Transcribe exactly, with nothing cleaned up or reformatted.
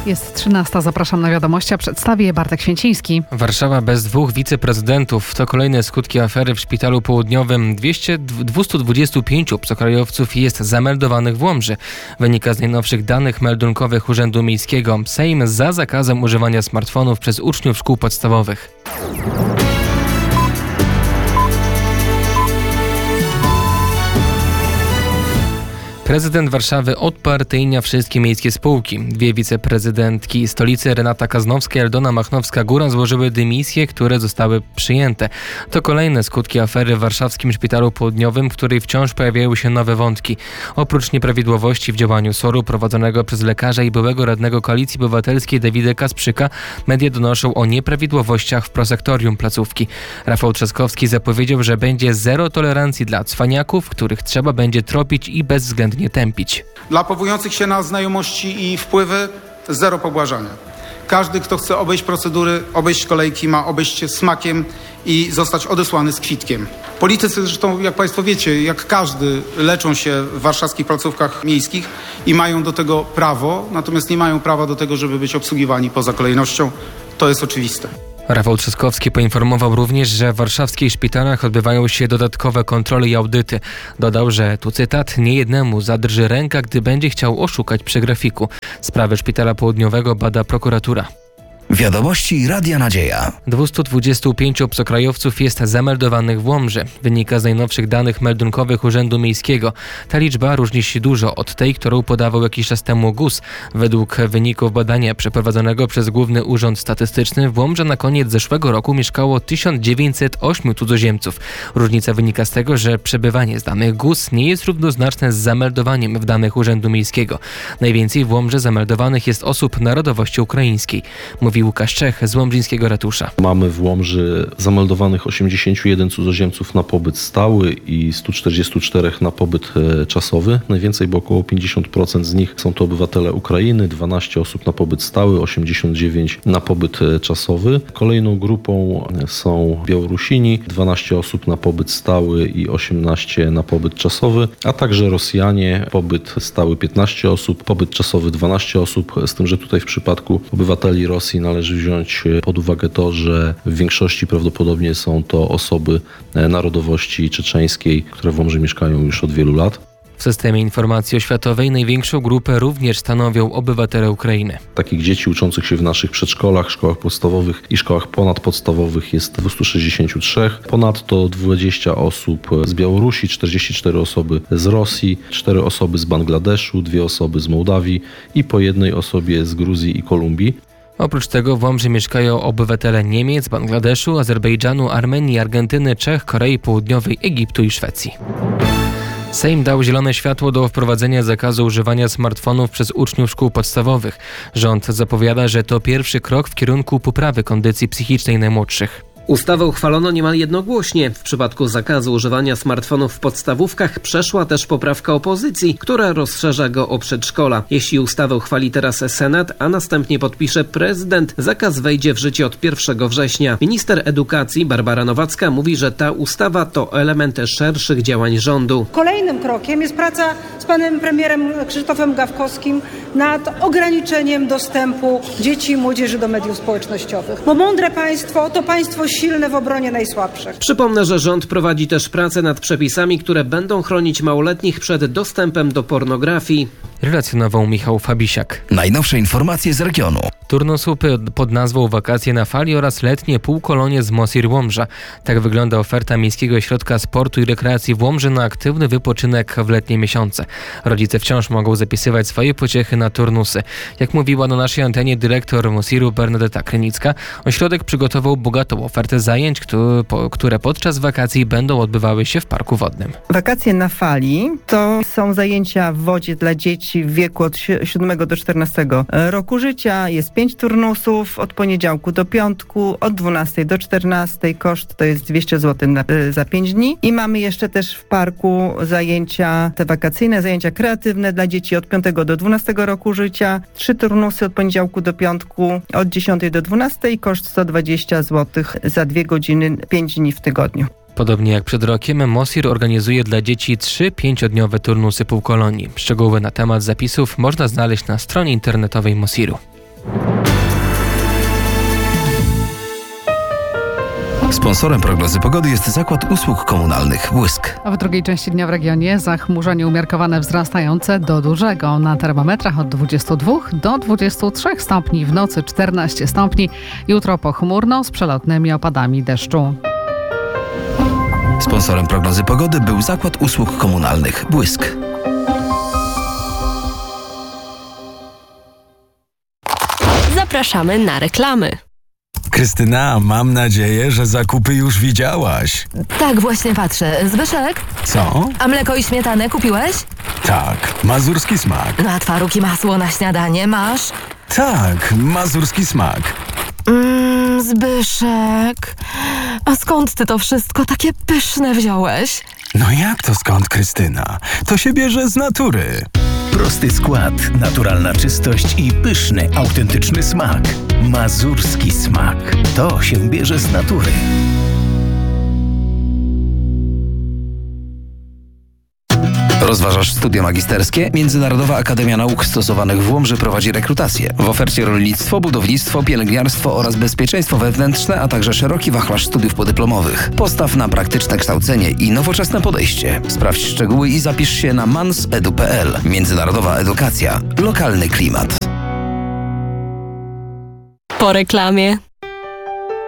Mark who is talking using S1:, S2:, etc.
S1: Jest trzynasta, zapraszam na wiadomości, a przedstawi je Bartek Święciński.
S2: Warszawa bez dwóch wiceprezydentów. To kolejne skutki afery w Szpitalu Południowym. dwieście dwustu pięciu obcokrajowców jest zameldowanych w Łomży. Wynika z najnowszych danych meldunkowych Urzędu Miejskiego. Sejm za zakazem używania smartfonów przez uczniów szkół podstawowych. Prezydent Warszawy odpartyjnia wszystkie miejskie spółki. Dwie wiceprezydentki stolicy, Renata Kaznowska i Aldona Machnowska-Góra, złożyły dymisje, które zostały przyjęte. To kolejne skutki afery w warszawskim Szpitalu Południowym, w której wciąż pojawiają się nowe wątki. Oprócz nieprawidłowości w działaniu soru prowadzonego przez lekarza i byłego radnego Koalicji Obywatelskiej Dawida Kasprzyka, media donoszą o nieprawidłowościach w prosektorium placówki. Rafał Trzaskowski zapowiedział, że będzie zero tolerancji dla cwaniaków, których trzeba będzie tropić i bezwzględnie nie tępić.
S3: Dla powołujących się na znajomości i wpływy zero pobłażania. Każdy, kto chce obejść procedury, obejść kolejki, ma obejść smakiem i zostać odesłany z kwitkiem. Politycy zresztą, jak Państwo wiecie, jak każdy, leczą się w warszawskich placówkach miejskich i mają do tego prawo, natomiast nie mają prawa do tego, żeby być obsługiwani poza kolejnością. To jest oczywiste.
S2: Rafał Trzaskowski poinformował również, że w warszawskich szpitalach odbywają się dodatkowe kontrole i audyty. Dodał, że, tu cytat, niejednemu zadrży ręka, gdy będzie chciał oszukać przy grafiku. Sprawę Szpitala Południowego bada prokuratura.
S4: Wiadomości Radia Nadzieja.
S2: dwieście dwudziestu pięciu obcokrajowców jest zameldowanych w Łomży. Wynika z najnowszych danych meldunkowych Urzędu Miejskiego. Ta liczba różni się dużo od tej, którą podawał jakiś czas temu G U S. Według wyników badania przeprowadzonego przez Główny Urząd Statystyczny w Łomży na koniec zeszłego roku mieszkało tysiąc dziewięćset ośmiu cudzoziemców. Różnica wynika z tego, że przebywanie z danych G U S nie jest równoznaczne z zameldowaniem w danych Urzędu Miejskiego. Najwięcej w Łomży zameldowanych jest osób narodowości ukraińskiej. Mówi Łukasz Czech z łomżyńskiego ratusza.
S5: Mamy w Łomży zameldowanych osiemdziesięciu jeden cudzoziemców na pobyt stały i stu czterdziestu czterech na pobyt czasowy. Najwięcej, bo około pięćdziesiąt procent z nich są to obywatele Ukrainy, dwanaście osób na pobyt stały, osiemdziesiąt dziewięć na pobyt czasowy. Kolejną grupą są Białorusini, dwanaście osób na pobyt stały i osiemnaście na pobyt czasowy, a także Rosjanie, pobyt stały piętnaście osób, pobyt czasowy dwanaście osób, z tym, że tutaj w przypadku obywateli Rosji należy wziąć pod uwagę to, że w większości prawdopodobnie są to osoby narodowości czeczeńskiej, które w Łomży mieszkają już od wielu lat.
S2: W systemie informacji oświatowej największą grupę również stanowią obywatele Ukrainy.
S5: Takich dzieci uczących się w naszych przedszkolach, szkołach podstawowych i szkołach ponadpodstawowych jest dwieście sześćdziesiąt trzy. Ponadto dwadzieścia osób z Białorusi, czterdzieści cztery osoby z Rosji, cztery osoby z Bangladeszu, dwie osoby z Mołdawii i po jednej osobie z Gruzji i Kolumbii.
S2: Oprócz tego w Łomży mieszkają obywatele Niemiec, Bangladeszu, Azerbejdżanu, Armenii, Argentyny, Czech, Korei Południowej, Egiptu i Szwecji. Sejm dał zielone światło do wprowadzenia zakazu używania smartfonów przez uczniów szkół podstawowych. Rząd zapowiada, że to pierwszy krok w kierunku poprawy kondycji psychicznej najmłodszych.
S6: Ustawę uchwalono niemal jednogłośnie. W przypadku zakazu używania smartfonów w podstawówkach przeszła też poprawka opozycji, która rozszerza go o przedszkola. Jeśli ustawę uchwali teraz Senat, a następnie podpisze prezydent, zakaz wejdzie w życie od pierwszego września. Minister edukacji Barbara Nowacka mówi, że ta ustawa to element szerszych działań rządu.
S7: Kolejnym krokiem jest praca z panem premierem Krzysztofem Gawkowskim nad ograniczeniem dostępu dzieci i młodzieży do mediów społecznościowych. Bo mądre państwo to państwo silne w obronie najsłabszych.
S6: Przypomnę, że rząd prowadzi też pracę nad przepisami, które będą chronić małoletnich przed dostępem do pornografii.
S2: Relacjonował Michał Fabisiak.
S4: Najnowsze informacje z regionu.
S2: Turnusłupy pod nazwą Wakacje na fali oraz letnie półkolonie z Mosir Łomża. Tak wygląda oferta Miejskiego Ośrodka Sportu i Rekreacji w Łomży na aktywny wypoczynek w letnie miesiące. Rodzice wciąż mogą zapisywać swoje pociechy na turnusy. Jak mówiła na naszej antenie dyrektor Mosiru Bernadetta Krynicka, ośrodek przygotował bogatą ofertę zajęć, które podczas wakacji będą odbywały się w parku wodnym.
S8: Wakacje na fali to są zajęcia w wodzie dla dzieci w wieku od siódmego do czternastego roku życia. Jest pięć turnusów od poniedziałku do piątku, od dwunastej do czternastej. Koszt to jest dwieście złotych na, za pięć dni. I mamy jeszcze też w parku zajęcia te wakacyjne, zajęcia kreatywne dla dzieci od piątego do dwunastego roku życia. Trzy turnusy od poniedziałku do piątku, od dziesiątej do dwunastej. Koszt sto dwadzieścia złotych za dwie godziny, pięć dni w tygodniu.
S2: Podobnie jak przed rokiem, Mosir organizuje dla dzieci trzy pięciodniowe turnusy półkolonii. Szczegóły na temat zapisów można znaleźć na stronie internetowej Mosiru.
S4: Sponsorem prognozy pogody jest Zakład Usług Komunalnych Błysk.
S1: A w drugiej części dnia w regionie zachmurzenie umiarkowane wzrastające do dużego. Na termometrach od dwudziestu dwóch do dwudziestu trzech stopni, w nocy czternaście stopni. Jutro pochmurno z przelotnymi opadami deszczu.
S4: Sponsorem prognozy pogody był Zakład Usług Komunalnych Błysk.
S9: Zapraszamy na reklamy.
S10: Krystyna, mam nadzieję, że zakupy już widziałaś.
S9: Tak, właśnie patrzę. Zbyszek?
S10: Co?
S9: A mleko i śmietanę kupiłeś?
S10: Tak, mazurski smak.
S9: No a twaróg i masło na śniadanie masz?
S10: Tak, mazurski smak.
S9: Mmm, Zbyszek. A skąd ty to wszystko takie pyszne wziąłeś?
S10: No jak to skąd, Krystyna? To się bierze z natury.
S11: Prosty skład, naturalna czystość i pyszny, autentyczny smak. Mazurski smak. To się bierze z natury.
S4: Rozważasz studia magisterskie? Międzynarodowa Akademia Nauk Stosowanych w Łomży prowadzi rekrutację. W ofercie rolnictwo, budownictwo, pielęgniarstwo oraz bezpieczeństwo wewnętrzne, a także szeroki wachlarz studiów podyplomowych. Postaw na praktyczne kształcenie i nowoczesne podejście. Sprawdź szczegóły i zapisz się na mans edu kropka pe el. Międzynarodowa edukacja. Lokalny klimat.
S9: Po reklamie.